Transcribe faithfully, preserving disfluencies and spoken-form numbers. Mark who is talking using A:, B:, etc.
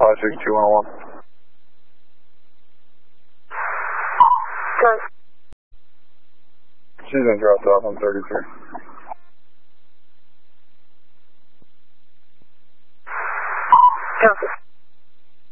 A: five six two one one.
B: Good.
A: She's been dropped off on thirty-three.
B: Copy.